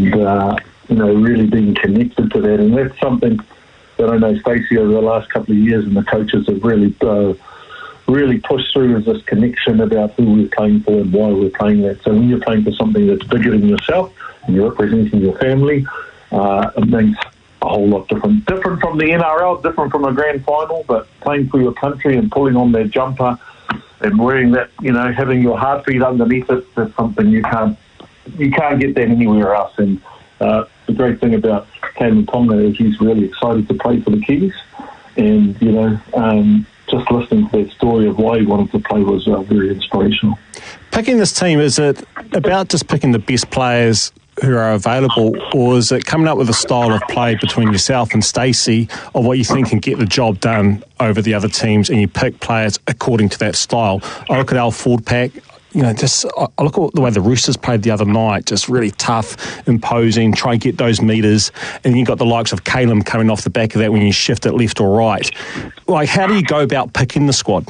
and really being connected to that. And that's something that I know Stacey over the last couple of years and the coaches have really pushed through, is this connection about who we're playing for and why we're playing that. So when you're playing for something that's bigger than yourself and you're representing your family, it means a whole lot different from the NRL, different from a grand final, but playing for your country and pulling on that jumper and wearing that, having your heartbeat underneath it, that's something you can't get that anywhere else. And the great thing about Kalyn Ponga is he's really excited to play for the Kiwis, and just listening to that story of why he wanted to play was very inspirational. Picking this team, is it about just picking the best players who are available, or is it coming up with a style of play between yourself and Stacey of what you think can get the job done over the other teams, and you pick players according to that style? I look at our forward pack, I look at the way the Roosters played the other night, just really tough, imposing, try and get those metres, and you've got the likes of Kalyn coming off the back of that when you shift it left or right. Like, how do you go about picking the squad?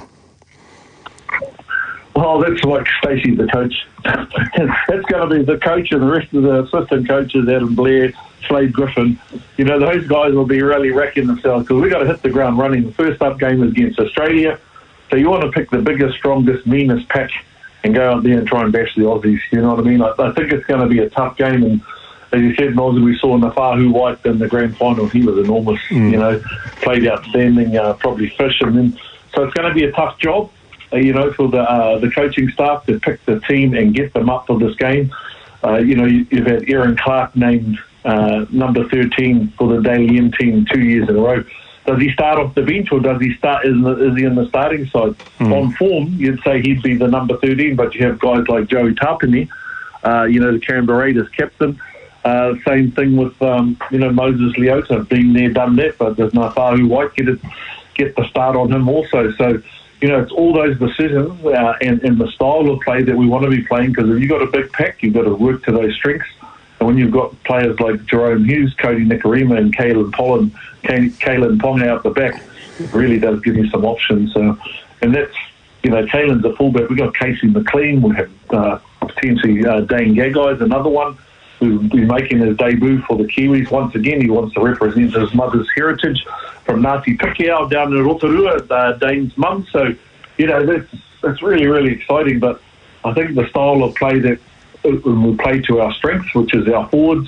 Well, that's like Stacey's the coach. That's going to be the coach, and the rest of the assistant coaches, Adam Blair, Slade Griffin. Those guys will be really wrecking themselves because we've got to hit the ground running. The first up game is against Australia. So you want to pick the biggest, strongest, meanest pack and go out there and try and bash the Aussies. You know what I mean? I think it's going to be a tough game. And as you said, Moz, we saw Nafahu White in the grand final. He was enormous, played outstanding, probably fish. And then, so it's going to be a tough job. For the coaching staff to pick the team and get them up for this game. You've had Aaron Clark named number 13 for the Daily M team 2 years in a row. Does he start off the bench, or does he start? Is he in the starting side? On form, you'd say he'd be the number 13, but you have guys like Joey Tapine, the Canberra Raiders captain. Same thing with Moses Leota, been there, done that. But does Nafahu White get the start on him also? So. It's all those decisions and the style of play that we want to be playing, because if you've got a big pack, you've got to work to those strengths. And when you've got players like Jerome Hughes, Cody Nikorima, and Kalyn Ponga out the back, it really does give you some options. And that's, Kalyn's a fullback. We've got Casey McLean. We have potentially Dane Gagai is another one who'll be making his debut for the Kiwis. Once again, he wants to represent his mother's heritage from Ngāti Pikiao down in Rotorua, Dane's mum. So, that's really, really exciting. But I think the style of play that we play to our strengths, which is our forwards,